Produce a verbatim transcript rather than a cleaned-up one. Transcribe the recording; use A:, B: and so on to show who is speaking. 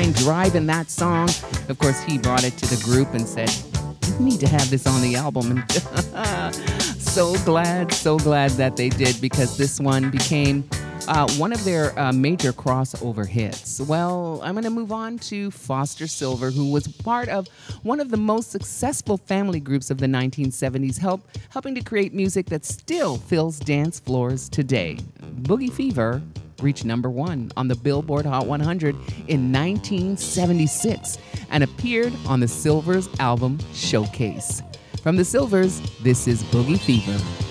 A: behind driving that song. Of course, he brought it to the group and said, "You need to have this on the album." And so glad, so glad that they did, because this one became Uh, one of their uh, major crossover hits. Well, I'm going to move on to Foster Silver, who was part of one of the most successful family groups of the nineteen seventies, help, helping to create music that still fills dance floors today. Boogie Fever reached number one on the Billboard Hot one hundred in nineteen seventy-six and appeared on the Silvers album Showcase. From the Silvers, this is Boogie Fever.